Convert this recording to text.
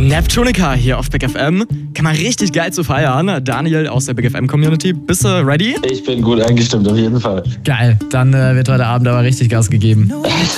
Neptunica hier auf Big FM. Kann man richtig geil zu feiern. Daniel aus der Big FM Community. Bist du ready? Ich bin gut eingestimmt, auf jeden Fall. Geil, dann wird heute Abend aber richtig Gas gegeben.